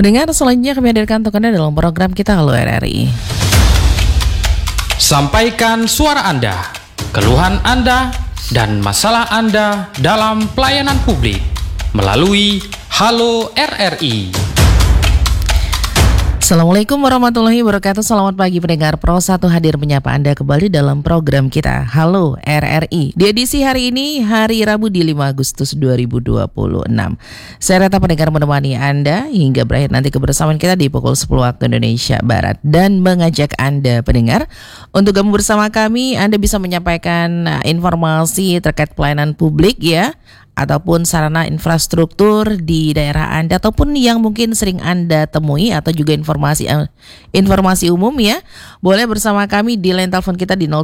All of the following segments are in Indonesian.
Pendengar, selanjutnya kami hadirkan untuk Anda dalam program kita Halo RRI. Sampaikan suara Anda, keluhan Anda, dan masalah Anda dalam pelayanan publik melalui Halo RRI. Assalamualaikum warahmatullahi wabarakatuh. Selamat pagi pendengar Pro 1 hadir menyapa Anda kembali dalam program kita Halo RRI. Di edisi hari ini, hari Rabu di 5 Agustus 2026. Saya Reta pendengar menemani Anda hingga berakhir nanti kebersamaan kita di pukul 10 waktu Indonesia Barat. Dan mengajak Anda pendengar untuk gabung bersama kami. Anda bisa menyampaikan informasi terkait pelayanan publik ya, ataupun sarana infrastruktur di daerah Anda, ataupun yang mungkin sering Anda temui, atau juga informasi umum ya. Boleh bersama kami di line telepon kita di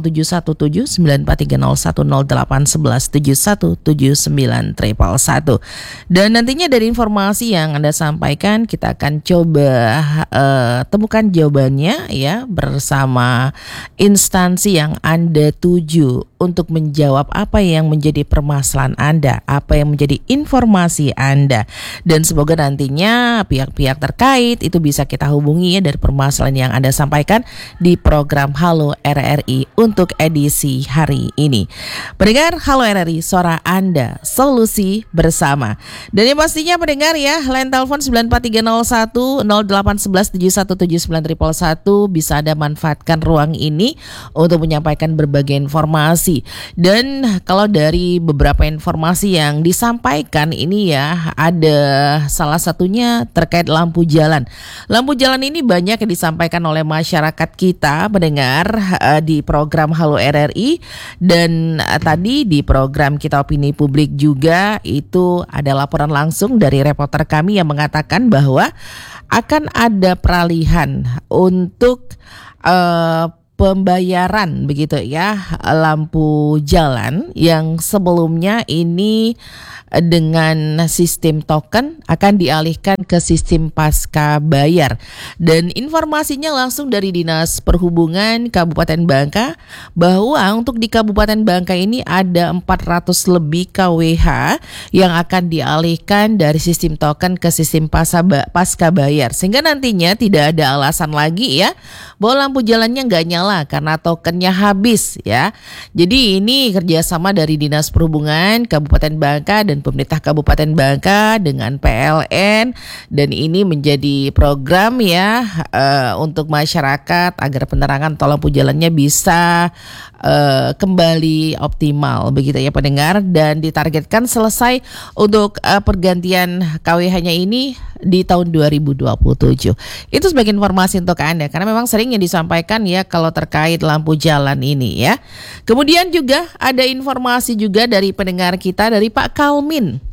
0717-9430-0811-7179-111. Dan nantinya dari informasi yang Anda sampaikan, kita akan coba temukan jawabannya ya bersama instansi yang Anda tuju untuk menjawab apa yang menjadi permasalahan Anda, apa yang menjadi informasi Anda. Dan semoga nantinya pihak-pihak terkait itu bisa kita hubungi ya dari permasalahan yang Anda sampaikan di program Halo RRI untuk edisi hari ini. Pendengar Halo RRI, suara Anda, solusi bersama. Dan yang pastinya pendengar ya, line telepon 94301-0811-7179-111 bisa Anda manfaatkan ruang ini untuk menyampaikan berbagai informasi. Dan kalau dari beberapa informasi yang disampaikan ini ya, ada salah satunya terkait lampu jalan. Lampu jalan ini banyak yang disampaikan oleh masyarakat kita mendengar di program Halo RRI. Dan tadi di program kita Opini Publik juga itu ada laporan langsung dari reporter kami yang mengatakan bahwa akan ada peralihan untuk pembayaran begitu ya lampu jalan yang sebelumnya ini dengan sistem token akan dialihkan ke sistem pasca bayar. Dan informasinya langsung dari Dinas Perhubungan Kabupaten Bangka bahwa untuk di Kabupaten Bangka ini ada 400 lebih KWH yang akan dialihkan dari sistem token ke sistem pasca bayar, sehingga nantinya tidak ada alasan lagi ya bahwa lampu jalannya nggak nyala karena tokennya habis ya. Jadi ini kerjasama dari Dinas Perhubungan Kabupaten Bangka dan pemerintah Kabupaten Bangka dengan PLN, dan ini menjadi program ya untuk masyarakat agar penerangan atau lampu jalannya bisa kembali optimal begitu ya pendengar, dan ditargetkan selesai untuk pergantian KWH-nya ini di tahun 2027. Itu sebagai informasi untuk Anda karena memang sering yang disampaikan ya kalau terkait lampu jalan ini ya. Kemudian juga ada informasi juga dari pendengar kita dari Pak Kalmin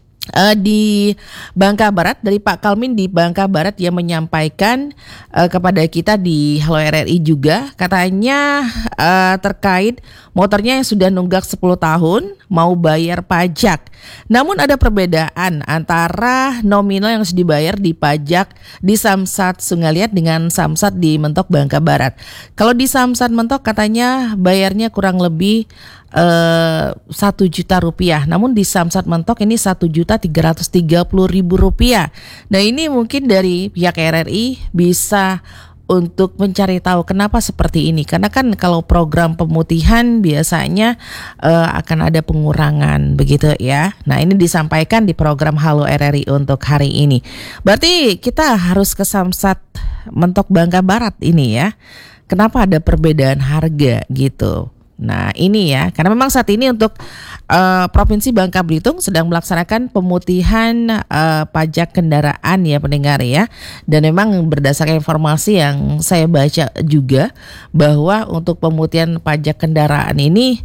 di Bangka Barat, dari Pak Kalmin di Bangka Barat yang menyampaikan kepada kita di Halo RRI juga, katanya terkait motornya yang sudah nunggak 10 tahun mau bayar pajak. Namun ada perbedaan antara nominal yang harus dibayar di pajak di Samsat Sungai Liat dengan Samsat di Mentok Bangka Barat. Kalau di Samsat Mentok katanya bayarnya kurang lebih 1 juta rupiah, namun di Samsat Mentok ini 1.330.000 rupiah. Nah ini mungkin dari pihak RRI bisa untuk mencari tahu kenapa seperti ini, karena kan kalau program pemutihan biasanya akan ada pengurangan begitu ya. Nah ini disampaikan di program Halo RRI untuk hari ini. Berarti kita harus ke Samsat Mentok Bangka Barat ini ya. Kenapa ada perbedaan harga gitu? Nah ini ya, karena memang saat ini untuk Provinsi Bangka Belitung sedang melaksanakan pemutihan pajak kendaraan ya pendengar ya. Dan memang berdasarkan informasi yang saya baca juga bahwa untuk pemutihan pajak kendaraan ini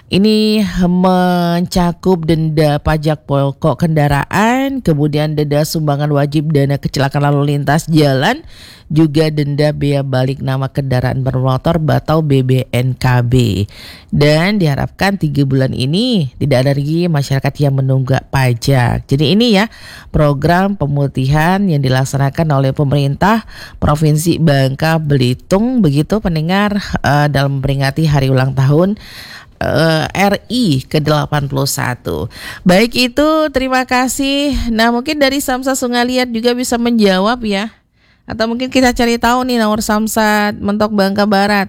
mencakup denda pajak pokok kendaraan, kemudian denda sumbangan wajib dana kecelakaan lalu lintas jalan, juga denda bea balik nama kendaraan bermotor atau BBNKB. Dan diharapkan 3 bulan ini tidak ada lagi masyarakat yang menunggak pajak. Jadi ini ya program pemutihan yang dilaksanakan oleh pemerintah Provinsi Bangka Belitung begitu pendengar dalam memperingati hari ulang tahun RI ke-81. Baik itu, terima kasih. Nah, mungkin dari Samsat Sungaliat juga bisa menjawab ya. Atau mungkin kita cari tahu nih nomor Samsat Mentok Bangka Barat.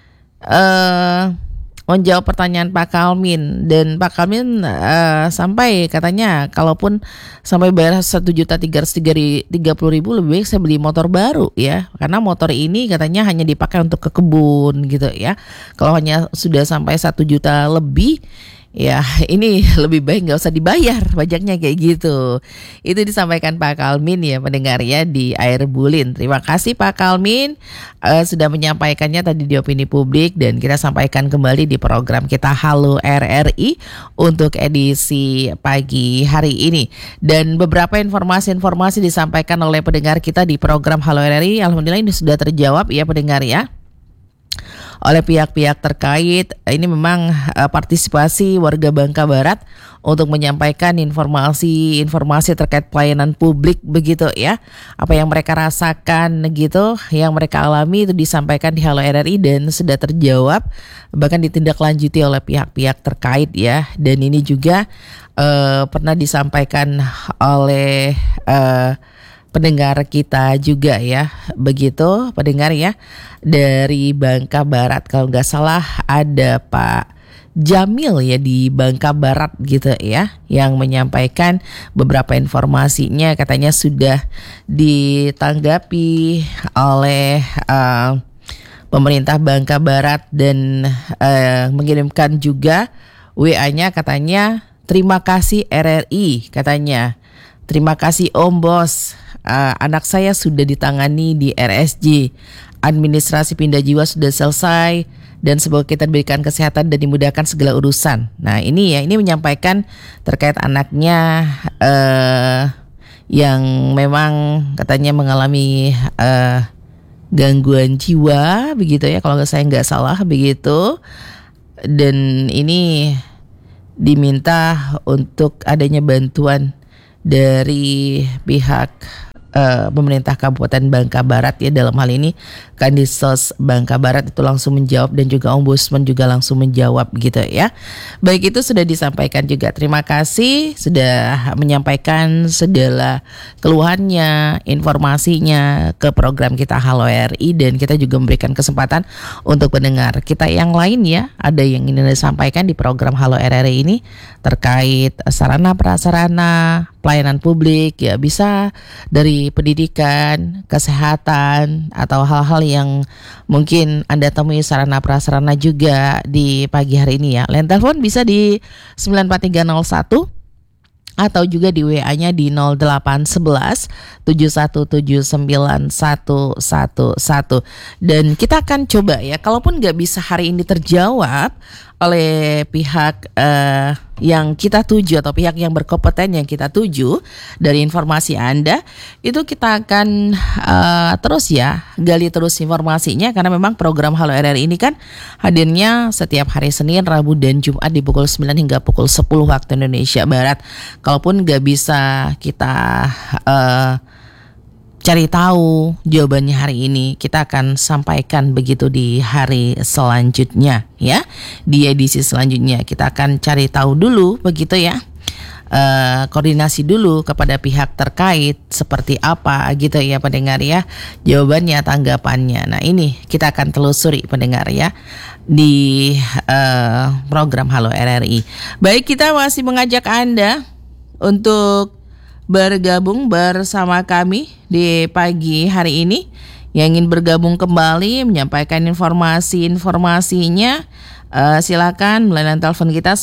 Menjawab pertanyaan Pak Kalmin, dan Pak Kalmin sampai katanya kalaupun sampai bayar 1.330.000 lebih baik saya beli motor baru ya, karena motor ini katanya hanya dipakai untuk ke kebun gitu ya. Kalau hanya sudah sampai 1 juta lebih ya ini lebih baik nggak usah dibayar pajaknya kayak gitu. Itu disampaikan Pak Kalmin ya pendengar ya di Air Bulin. Terima kasih Pak Kalmin sudah menyampaikannya tadi di Opini Publik, dan kita sampaikan kembali di program kita Halo RRI untuk edisi pagi hari ini. Dan beberapa informasi-informasi disampaikan oleh pendengar kita di program Halo RRI. Alhamdulillah ini sudah terjawab ya pendengar ya, oleh pihak-pihak terkait. Ini memang partisipasi warga Bangka Barat untuk menyampaikan informasi terkait pelayanan publik begitu ya. Apa yang mereka rasakan gitu, yang mereka alami itu disampaikan di Halo RRI dan sudah terjawab, bahkan ditindaklanjuti oleh pihak-pihak terkait ya. Dan ini juga pernah disampaikan oleh pendengar kita juga ya, begitu pendengar ya, dari Bangka Barat. Kalau nggak salah ada Pak Jamil ya di Bangka Barat gitu ya, yang menyampaikan beberapa informasinya, katanya sudah ditanggapi oleh pemerintah Bangka Barat dan mengirimkan juga WA-nya, katanya terima kasih RRI, katanya terima kasih Om Bos. Anak saya sudah ditangani di RSJ, administrasi pindah jiwa sudah selesai, dan semoga kita diberikan kesehatan dan dimudahkan segala urusan. Nah ini ya, ini menyampaikan terkait anaknya yang memang katanya mengalami gangguan jiwa begitu ya, kalau saya nggak salah begitu. Dan ini diminta untuk adanya bantuan dari pihak pemerintah Kabupaten Bangka Barat ya, dalam hal ini Kandisos Bangka Barat itu langsung menjawab, dan juga Ombudsman juga langsung menjawab gitu ya. Baik, itu sudah disampaikan juga. Terima kasih sudah menyampaikan segala keluhannya, informasinya ke program kita Halo RI, dan kita juga memberikan kesempatan untuk pendengar kita yang lain ya, ada yang ingin disampaikan di program Halo RRI ini terkait sarana prasarana pelayanan publik ya, bisa dari pendidikan, kesehatan, atau hal-hal yang mungkin Anda temui sarana prasarana juga di pagi hari ini ya. Line telepon bisa di 94301 atau juga di WA-nya di 0811 7179111. Dan kita akan coba ya, kalaupun nggak bisa hari ini terjawab oleh pihak yang kita tuju atau pihak yang berkompeten yang kita tuju dari informasi Anda, itu kita akan terus ya gali terus informasinya, karena memang program Halo RRI ini kan hadirnya setiap hari Senin, Rabu, dan Jumat di pukul 9 hingga pukul 10 waktu Indonesia Barat. Kalaupun nggak bisa kita cari tahu jawabannya hari ini, kita akan sampaikan begitu di hari selanjutnya ya. Di edisi selanjutnya kita akan cari tahu dulu begitu ya, koordinasi dulu kepada pihak terkait seperti apa gitu ya pendengar ya, jawabannya, tanggapannya. Nah ini kita akan telusuri pendengar ya di program Halo RRI. Baik, kita masih mengajak Anda untuk bergabung bersama kami di pagi hari ini. Yang ingin bergabung kembali menyampaikan informasinya, silakan melalui telepon kita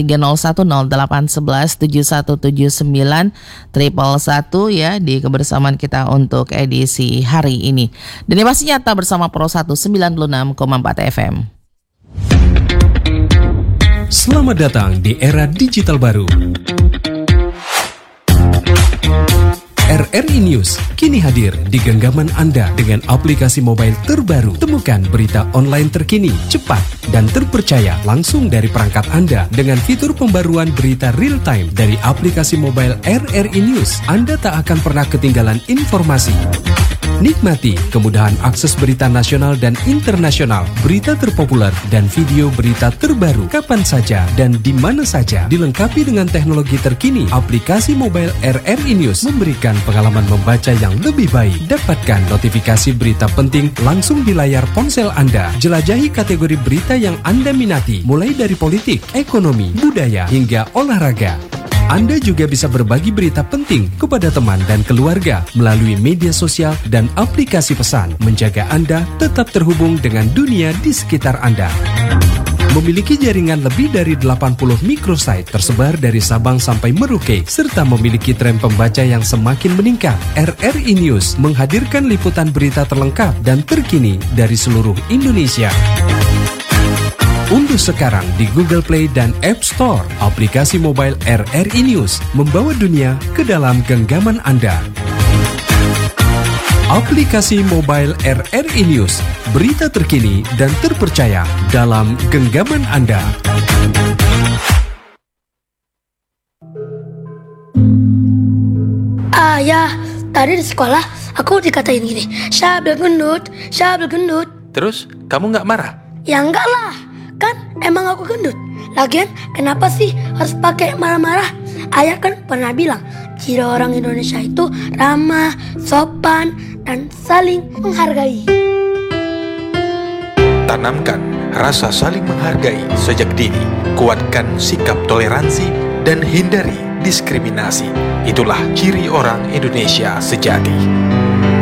9430108117179 111 ya, di kebersamaan kita untuk edisi hari ini. Dan yang pasti nyata bersama Pro 196,4 FM. Selamat datang di era digital baru. RRI News kini hadir di genggaman Anda dengan aplikasi mobile terbaru. Temukan berita online terkini, cepat, dan terpercaya langsung dari perangkat Anda dengan fitur pembaruan berita real time dari aplikasi mobile RRI News. Anda tak akan pernah ketinggalan informasi, Nikmati kemudahan akses berita nasional dan internasional, berita terpopuler, dan video berita terbaru kapan saja dan di mana saja. Dilengkapi dengan teknologi terkini, aplikasi mobile RRI News memberikan pengalaman membaca yang lebih baik. Dapatkan notifikasi berita penting langsung di layar ponsel Anda. Jelajahi kategori berita yang Anda minati, mulai dari politik, ekonomi, budaya, hingga olahraga. Anda juga bisa berbagi berita penting kepada teman dan keluarga melalui media sosial dan aplikasi pesan, menjaga Anda tetap terhubung dengan dunia di sekitar Anda. Memiliki jaringan lebih dari 80 microsite tersebar dari Sabang sampai Merauke, serta memiliki tren pembaca yang semakin meningkat. RRI News menghadirkan liputan berita terlengkap dan terkini dari seluruh Indonesia. Unduh sekarang di Google Play dan App Store aplikasi mobile RRI News, membawa dunia ke dalam genggaman Anda. Aplikasi mobile RRI News, berita terkini dan terpercaya dalam genggaman Anda. Ayah, tadi di sekolah aku dikatain gini, Syabel gendut, Syabel gendut. Terus, kamu nggak marah? Ya enggak lah, kan emang aku gendut. Lagian kenapa sih harus pakai marah-marah? Ayah kan pernah bilang, ciri orang Indonesia itu ramah, sopan, dan saling menghargai. Tanamkan rasa saling menghargai sejak dini. Kuatkan sikap toleransi dan hindari diskriminasi. Itulah ciri orang Indonesia sejati.